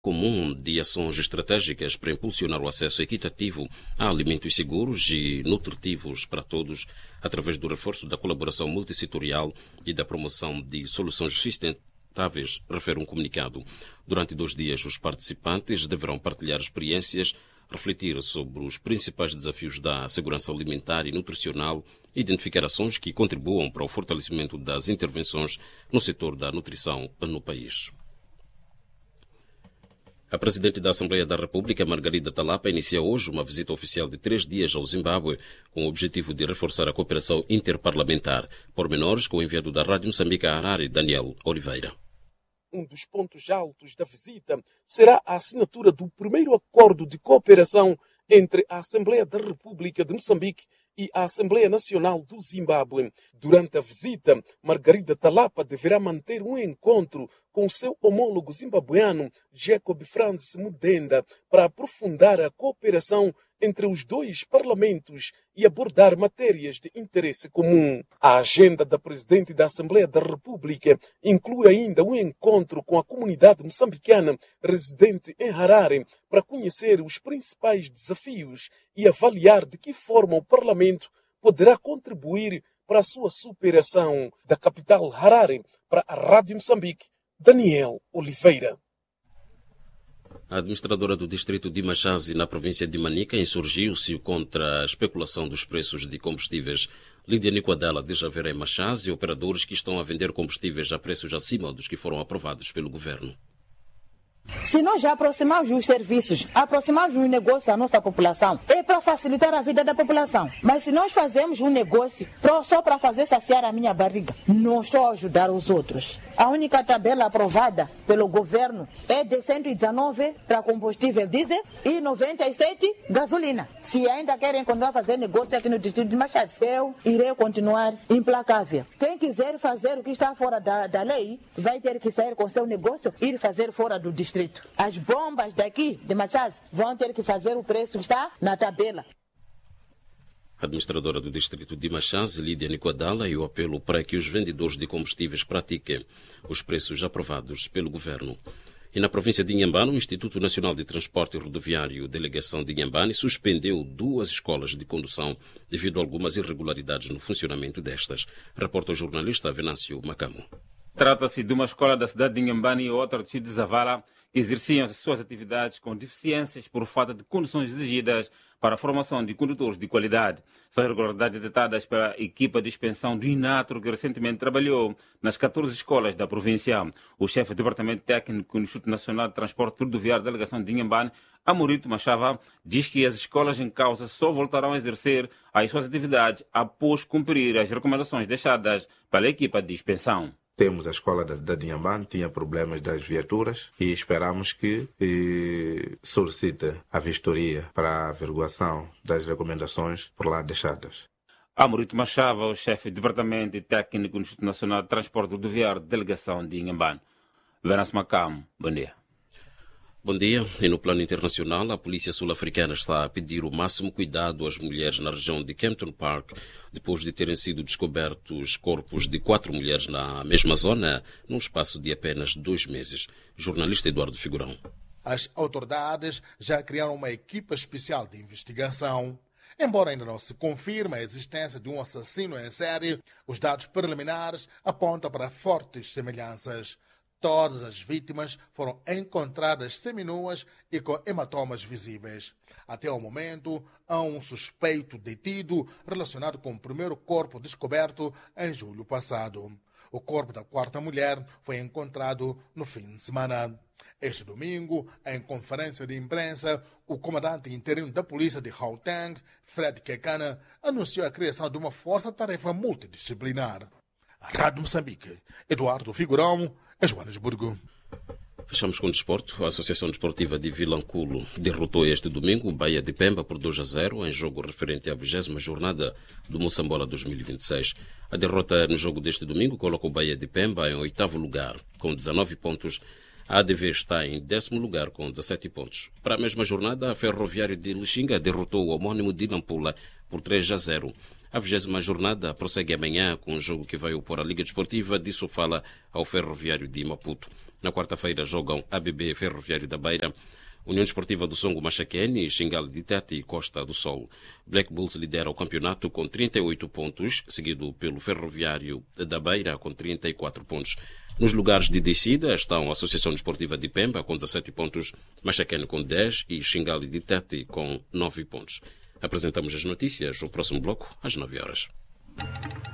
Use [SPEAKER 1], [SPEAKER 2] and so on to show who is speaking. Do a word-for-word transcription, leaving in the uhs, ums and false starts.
[SPEAKER 1] comum de ações estratégicas para impulsionar o acesso equitativo a alimentos seguros e nutritivos para todos, através do reforço da colaboração multissetorial e da promoção de soluções sustentáveis, refere um comunicado. Durante dois dias, os participantes deverão partilhar experiências, refletir sobre os principais desafios da segurança alimentar e nutricional e identificar ações que contribuam para o fortalecimento das intervenções no setor da nutrição no país. A Presidente da Assembleia da República, Margarida Talapa, inicia hoje uma visita oficial de três dias ao Zimbábue, com o objetivo de reforçar a cooperação interparlamentar. Pormenores com o enviado da Rádio Moçambique a Harare, Daniel Oliveira.
[SPEAKER 2] Um dos pontos altos da visita será a assinatura do primeiro acordo de cooperação entre a Assembleia da República de Moçambique e a Assembleia Nacional do Zimbábue. Durante a visita, Margarida Talapa deverá manter um encontro com seu homólogo zimbabueano, Jacob Francis Mudenda, para aprofundar a cooperação entre os dois parlamentos e abordar matérias de interesse comum. A agenda da Presidente da Assembleia da República inclui ainda um encontro com a comunidade moçambicana residente em Harare para conhecer os principais desafios e avaliar de que forma o Parlamento poderá contribuir para a sua superação. Da capital Harare, para a Rádio Moçambique, Daniel Oliveira.
[SPEAKER 1] A administradora do distrito de Machazi, na província de Manica, insurgiu-se contra a especulação dos preços de combustíveis. Lídia Nicoadela diz haver em Machazi operadores que estão a vender combustíveis a preços acima dos que foram aprovados pelo governo.
[SPEAKER 3] Se nós já aproximamos os serviços, aproximamos um negócio à nossa população, é para facilitar a vida da população. Mas se nós fazemos um negócio só para fazer saciar a minha barriga, não só ajudar os outros. A única tabela aprovada pelo governo é de cento e dezenove para combustível diesel e noventa e sete gasolina. Se ainda querem continuar a fazer negócio aqui no distrito de Machado, eu irei continuar implacável. Quem quiser fazer o que está fora da, da lei, vai ter que sair com seu negócio e ir fazer fora do distrito. As bombas daqui de Machado vão ter que fazer o preço que está na tabela.
[SPEAKER 1] A administradora do distrito de Machazi, Lídia Nicoadala, e o apelo para que os vendedores de combustíveis pratiquem os preços aprovados pelo governo. E na província de Inhambane, o Instituto Nacional de Transporte Rodoviário, delegação de Inhambane, suspendeu duas escolas de condução devido a algumas irregularidades no funcionamento destas. Reporta o jornalista Venâncio Macamo.
[SPEAKER 4] Trata-se de uma escola da cidade de Inhambane e outra de Zavala, que exerciam as suas atividades com deficiências por falta de condições exigidas para a formação de condutores de qualidade. São irregularidades detadas pela equipa de expansão do INATRO, que recentemente trabalhou nas catorze escolas da província. O chefe do Departamento Técnico do Instituto Nacional de Transporte Rodoviário da Delegação de Inhambane, Amorito Machava, diz que as escolas em causa só voltarão a exercer as suas atividades após cumprir as recomendações deixadas pela equipa de expansão.
[SPEAKER 5] Temos a escola da cidade de Inhambane, tinha problemas das viaturas e esperamos que e, solicite a vistoria para a averiguação das recomendações por lá deixadas.
[SPEAKER 4] Amorito Machava, o chefe do Departamento Técnico do Instituto Nacional de Transporte Rodoviário, delegação de Inhambane. Venâncio Macamo, bom dia.
[SPEAKER 1] Bom dia. E no plano internacional, a polícia sul-africana está a pedir o máximo cuidado às mulheres na região de Kempton Park, depois de terem sido descobertos corpos de quatro mulheres na mesma zona, num espaço de apenas dois meses. Jornalista Eduardo Figurão.
[SPEAKER 6] As autoridades já criaram uma equipa especial de investigação. Embora ainda não se confirme a existência de um assassino em série, os dados preliminares apontam para fortes semelhanças. Todas as vítimas foram encontradas seminuas e com hematomas visíveis. Até o momento, há um suspeito detido relacionado com o primeiro corpo descoberto em julho passado. O corpo da quarta mulher foi encontrado no fim de semana. Este domingo, em conferência de imprensa, o comandante interino da polícia de Gauteng, Fred Kekana, anunciou a criação de uma força-tarefa multidisciplinar. Rádio Moçambique, Eduardo Figurão, em Joanesburgo.
[SPEAKER 1] Fechamos com o desporto. A Associação Desportiva de Vilanculo derrotou este domingo o Bahia de Pemba por dois a zero em jogo referente à vigésima jornada do Moçambola dois mil e vinte e seis. A derrota no jogo deste domingo coloca o Bahia de Pemba em oitavo lugar, com dezenove pontos. A A D V está em décimo lugar, com dezassete pontos. Para a mesma jornada, a Ferroviário de Lixinga derrotou o homónimo de Nampula por três a zero. A vigésima jornada prossegue amanhã com um jogo que vai opor a Liga Desportiva de Sofala ao Ferroviário de Maputo. Na quarta-feira jogam A B B Ferroviário da Beira, União Desportiva do Songo Machaquene, Xingal de Tete e Costa do Sol. Black Bulls lidera o campeonato com trinta e oito pontos, seguido pelo Ferroviário da Beira com trinta e quatro pontos. Nos lugares de descida estão a Associação Desportiva de Pemba com dezassete pontos, Machaquene com dez e Xingal de Tete com nove pontos. Apresentamos as notícias, o próximo bloco às nove horas.